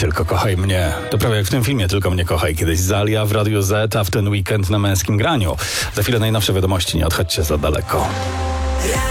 Tylko kochaj mnie. To prawie jak w tym filmie Tylko mnie kochaj. Kiedyś Zalia w Radiu Z, a w ten weekend na Męskim Graniu. Za chwilę najnowsze wiadomości, nie odchodźcie za daleko.